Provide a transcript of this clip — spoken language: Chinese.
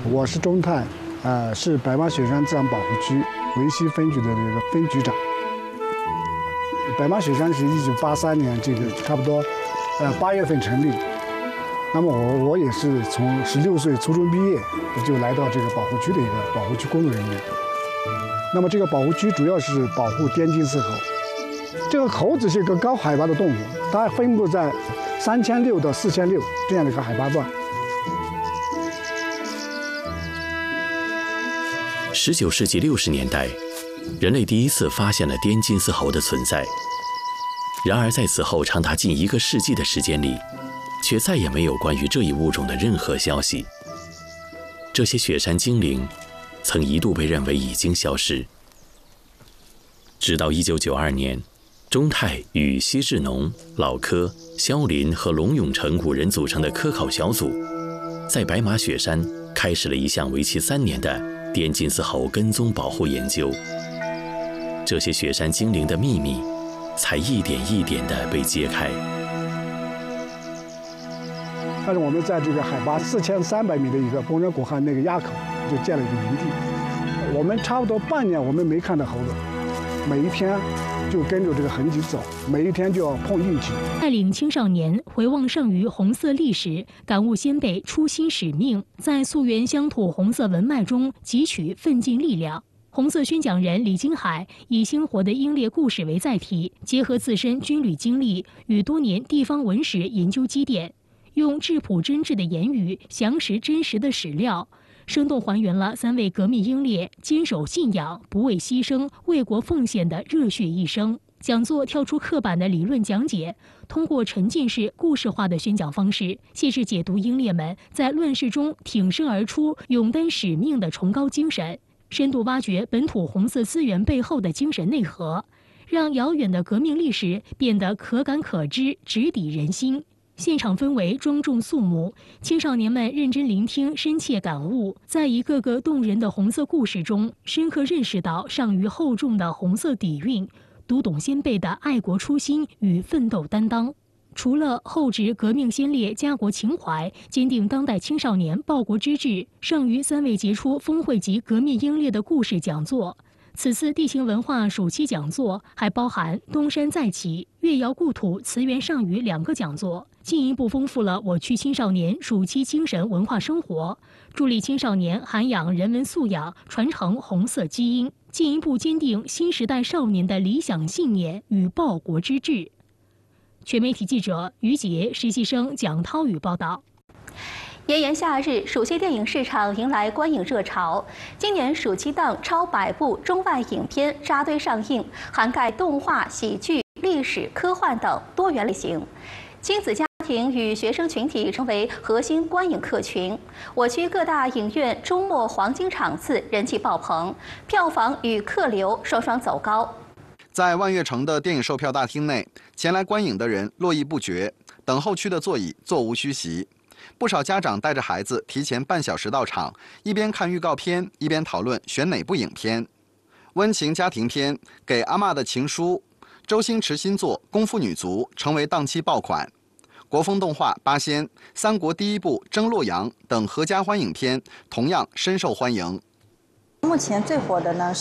我是中泰，是白马雪山自然保护区维西分局的这个分局长。白马雪山是1983年差不多8月份成立。那么我也是从16岁初中毕业就来到这个保护区的一个保护区工作人员。那么这个保护区主要是保护滇金丝猴。这个猴子是一个高海拔的动物，它分布在3600到4600这样的一个海拔段。 19世纪60年代，人类第一次发现了滇金丝猴的存在。然而在此后长达近1个世纪的时间里，却再也没有关于这一物种的任何消息。这些雪山精灵曾一度被认为已经消失，直到1992年，中泰与西志农、老柯、肖林和龙永成5人组成的科考小组，在白马雪山开始了一项为期3年的滇金丝猴跟踪保护研究。这些雪山精灵的秘密才一点一点地被揭开。 但是我们在这个海拔4300米的一个丰山古汉那个垭口就建了一个营地，我们差不多半年我们没看到猴子，每一天就跟着这个痕迹走，每一天就要碰运气。 带领青少年回望剩余红色历史，感悟先辈初心使命，在溯源乡土红色文脉中汲取奋进力量。红色宣讲人李金海以鲜活的英烈故事为载体，结合自身军旅经历与多年地方文史研究积淀，用质朴真挚的言语详实真实的史料，生动还原了3位革命英烈坚守信仰、不畏牺牲、为国奉献的热血一生。讲座跳出刻板的理论讲解，通过沉浸式故事化的宣讲方式，细致解读英烈们在乱世中挺身而出、勇担使命的崇高精神，深度挖掘本土红色资源背后的精神内核，让遥远的革命历史变得可感可知、直抵人心。现场氛围庄重肃穆，青少年们认真聆听，深切感悟，在一个个动人的红色故事中，深刻认识到上于厚重的红色底蕴，读懂先辈的爱国初心与奋斗担当。除了厚植革命先烈家国情怀，坚定当代青少年报国之志，剩余3位杰出峰会级革命英烈的故事讲座。此次地形文化暑期讲座还包含东山再起、越窑故土慈源上虞2个讲座，进一步丰富了我区青少年暑期精神文化生活，助力青少年涵养人文素养，传承红色基因，进一步坚定新时代少年的理想信念与报国之志。全媒体记者于杰、实习生蒋涛宇报道。 炎炎夏日，暑期电影市场迎来观影热潮。今年暑期档超100部中外影片扎堆上映，涵盖动画、喜剧、历史、科幻等多元类型。亲子家庭与学生群体成为核心观影客群。我区各大影院周末黄金场次人气爆棚，票房与客流双双走高。 在万悦城的电影售票大厅内，前来观影的人络绎不绝，等候区的座椅座无虚席。不少家长带着孩子提前半小时到场，一边看预告片，一边讨论选哪部影片。温情家庭片《给阿嬷的情书》，周星驰新作《功夫女足》成为档期爆款。国风动画《八仙》、三国第一部《征洛阳》等合家欢影片同样深受欢迎。 目前最火的呢